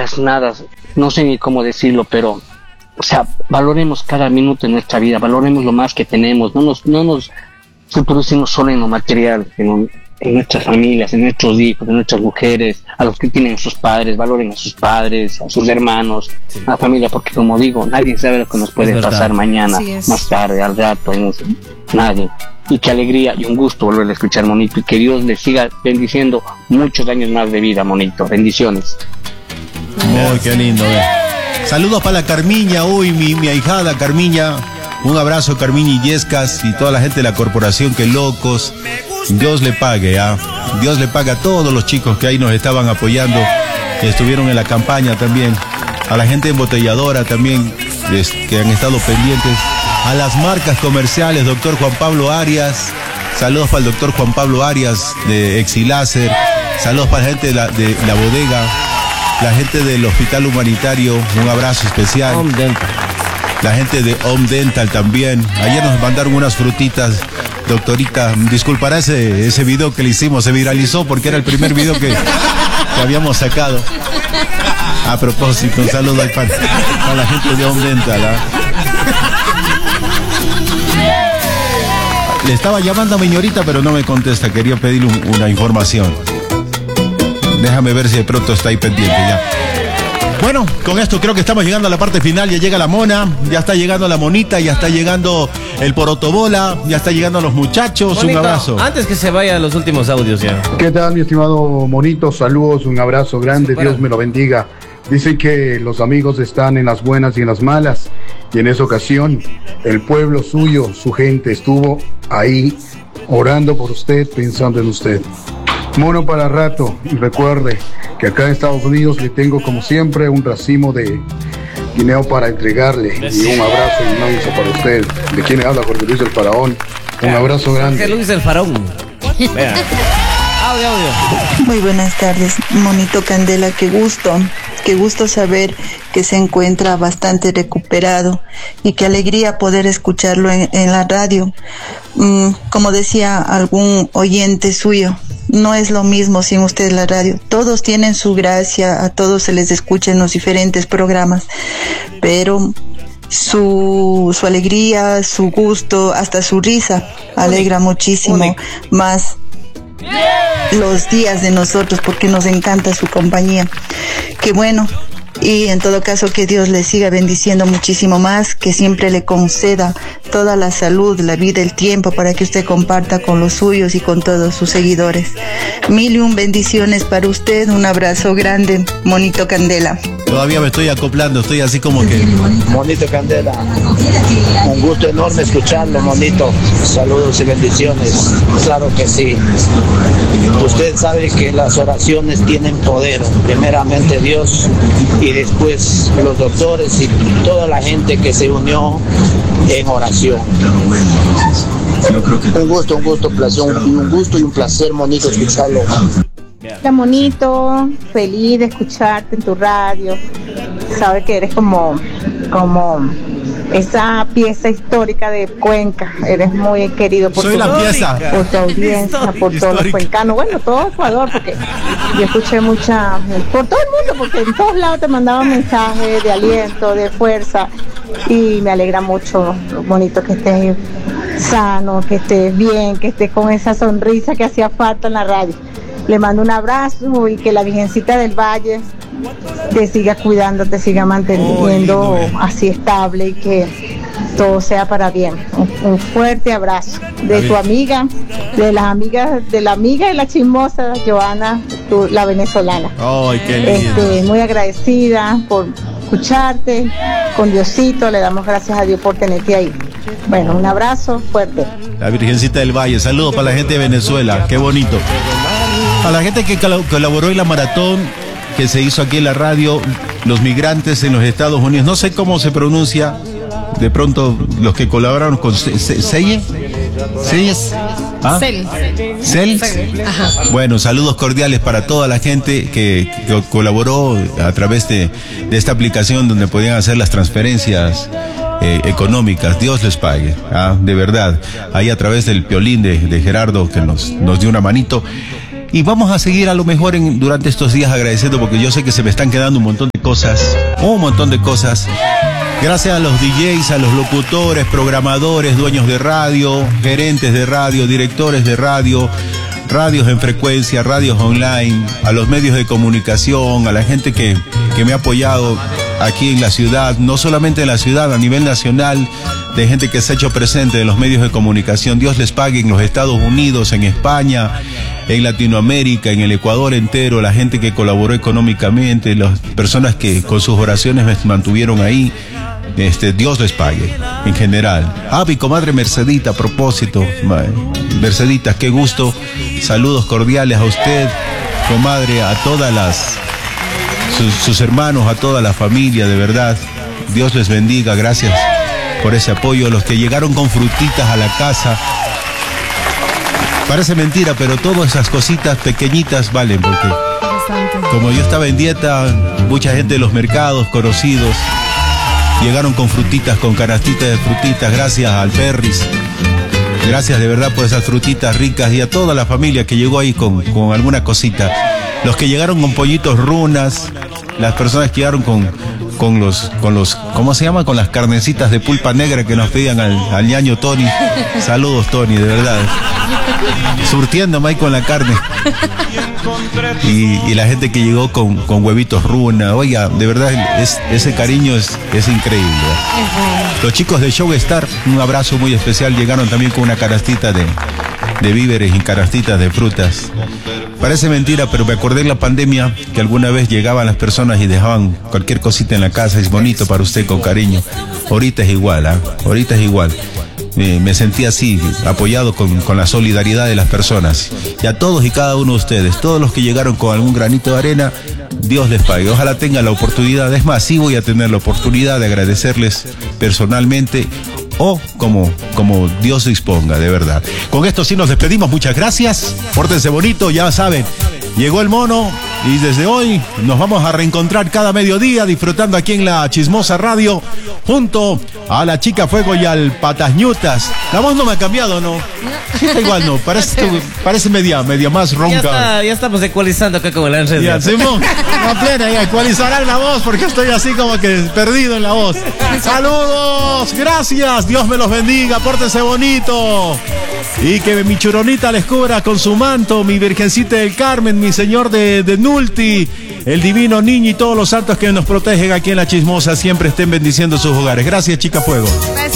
palabras, nada, no sé ni cómo decirlo, pero, o sea, valoremos cada minuto de nuestra vida, valoremos lo más que tenemos, no nos reproducimos solo en lo material, en nuestras familias, en nuestros hijos, en nuestras mujeres, a los que tienen sus padres, valoren a sus padres, a sus hermanos, a la familia, porque como digo, nadie sabe lo que nos puede pasar mañana, más tarde, al rato, nadie. Y qué alegría y un gusto volver a escuchar, Monito, y que Dios le siga bendiciendo muchos años más de vida, Monito. Bendiciones. Muy qué lindo. Saludos para la Carmiña, mi ahijada Carmiña. Un abrazo, Carmiña Illescas y toda la gente de la corporación, que locos. Dios le pague, Dios le pague a todos los chicos que ahí nos estaban apoyando, que estuvieron en la campaña también. A la gente embotelladora también, que han estado pendientes. A las marcas comerciales, doctor Juan Pablo Arias. Saludos para el doctor Juan Pablo Arias de Exiláser. Saludos para la gente de la bodega. La gente del Hospital Humanitario, un abrazo especial. La gente de Home Dental también. Ayer nos mandaron unas frutitas. Doctorita, disculpará ese video que le hicimos, se viralizó porque era el primer video que habíamos sacado. A propósito, un saludo a la gente de Home Dental. Le estaba llamando a mi señorita, pero no me contesta, quería pedirle una información. Déjame ver si de pronto está ahí pendiente ya. Bueno, con esto creo que estamos llegando a la parte final. Ya llega la mona, ya está llegando la monita, ya está llegando el porotobola, ya está llegando los muchachos. Monito, un abrazo. Antes que se vayan los últimos audios ya. ¿Qué tal, mi estimado Monito? Saludos, un abrazo grande, Dios me lo bendiga. Dicen que los amigos están en las buenas y en las malas, y en esa ocasión el pueblo suyo, su gente, estuvo ahí orando por usted, pensando en usted. Mono para rato, y recuerde que acá en Estados Unidos le tengo como siempre un racimo de guineo para entregarle, y un abrazo inmenso para usted. ¿De quién habla? Jorge Luis el Faraón. Un abrazo grande. Jorge Luis el Faraón. Vea. Audio. Muy buenas tardes, Monito Candela, qué gusto saber que se encuentra bastante recuperado y qué alegría poder escucharlo en la radio. Como decía algún oyente suyo, no es lo mismo sin usted la radio. Todos tienen su gracia, a todos se les escucha en los diferentes programas, pero su alegría, su gusto, hasta su risa alegra muchísimo más los días de nosotros, porque nos encanta su compañía. Qué bueno. Y en todo caso, que Dios le siga bendiciendo muchísimo más, que siempre le conceda toda la salud, la vida, el tiempo para que usted comparta con los suyos y con todos sus seguidores. 1001 bendiciones para usted, un abrazo grande, Monito Candela. Todavía me estoy acoplando, estoy así como que... Monito Candela, un gusto enorme escucharlo, Monito. Saludos y bendiciones. Claro que sí. Usted sabe que las oraciones tienen poder, primeramente Dios y después los doctores y toda la gente que se unió en oración. Un gusto, un gusto y un placer, Monito, escucharlo. Hola, Monito, feliz de escucharte en tu radio. Sabes que eres como esa pieza histórica de Cuenca. Eres muy querido por tu audiencia, por todos los cuencanos. Bueno, todo Ecuador, porque yo escuché por todo el mundo, porque en todos lados te mandaban mensajes de aliento, de fuerza, y me alegra mucho, Monito, que estés sano, que estés bien, que estés con esa sonrisa que hacía falta en la radio. Le mando un abrazo y que la Virgencita del Valle te siga cuidando, te siga manteniendo así estable y que todo sea para bien. Un fuerte abrazo de tu amiga, de la amiga y la chismosa Joana, la venezolana. Ay, qué lindo. Muy agradecida por escucharte, con Diosito, le damos gracias a Dios por tenerte ahí. Bueno, un abrazo fuerte. La Virgencita del Valle, saludos para la gente de Venezuela, qué bonito. A la gente que colaboró en la maratón que se hizo aquí en la radio, los migrantes en los Estados Unidos, no sé cómo se pronuncia, de pronto los que colaboraron con ¿Selles? ¿Cel? Ajá. Bueno, saludos cordiales para toda la gente que colaboró a través de esta aplicación donde podían hacer las transferencias económicas. Dios les pague, de verdad, ahí a través del Piolín de Gerardo, que nos dio una manito. Y vamos a seguir a lo mejor durante estos días agradeciendo, porque yo sé que se me están quedando un montón de cosas, un montón de cosas. Gracias a los DJs, a los locutores, programadores, dueños de radio, gerentes de radio, directores de radio, radios en frecuencia, radios online, a los medios de comunicación, a la gente que me ha apoyado aquí en la ciudad, no solamente en la ciudad, a nivel nacional, de gente que se ha hecho presente en los medios de comunicación. Dios les pague en los Estados Unidos, en España, en Latinoamérica, en el Ecuador entero, la gente que colaboró económicamente, las personas que con sus oraciones me mantuvieron ahí. Dios les pague, en general. Mi comadre Mercedita, a propósito, Mercedita, qué gusto. Saludos cordiales a usted, comadre, a todas sus hermanos, a toda la familia, de verdad. Dios les bendiga, gracias por ese apoyo. Los que llegaron con frutitas a la casa. Parece mentira, pero todas esas cositas pequeñitas valen, porque como yo estaba en dieta, mucha gente de los mercados conocidos llegaron con frutitas, con canastitas de frutitas. Gracias al Ferris. Gracias de verdad por esas frutitas ricas y a toda la familia que llegó ahí con alguna cosita. Los que llegaron con pollitos runas, las personas que llegaron con los, ¿cómo se llama? Con las carnecitas de pulpa negra que nos pedían al ñaño Tony. Saludos, Tony, de verdad. Surtiéndome ahí con la carne. Y la gente que llegó con huevitos runa. Oiga, de verdad, ese cariño es increíble. Los chicos de Show Star, un abrazo muy especial, llegaron también con una canastita de víveres y canastitas de frutas. Parece mentira, pero me acordé en la pandemia que alguna vez llegaban las personas y dejaban cualquier cosita en la casa. Es bonito para usted, con cariño. Ahorita es igual, ahorita es igual. Me sentí así, apoyado con la solidaridad de las personas. Y a todos y cada uno de ustedes, todos los que llegaron con algún granito de arena, Dios les pague. Ojalá tenga la oportunidad, es más, sí voy a tener la oportunidad de agradecerles personalmente o como Dios disponga, de verdad. Con esto sí nos despedimos, muchas gracias, pórtense bonito, ya saben, llegó el mono y desde hoy nos vamos a reencontrar cada mediodía disfrutando aquí en la Chismosa Radio junto a la Chica Fuego y al Patasñutas. La voz no me ha cambiado, ¿no? Sí, está igual, ¿no? Parece media más ronca. Ya estamos ecualizando acá con el Ángel. Ya, Simón, a plena, ya ecualizarán la voz porque estoy así como que perdido en la voz. Saludos, gracias, Dios me los bendiga, pórtense bonito. Y que mi churonita les cubra con su manto, mi Virgencita del Carmen, mi Señor de Nulti, el Divino Niño y todos los santos que nos protegen aquí en la Chismosa siempre estén bendiciendo sus hogares. Gracias, Chica Fuego.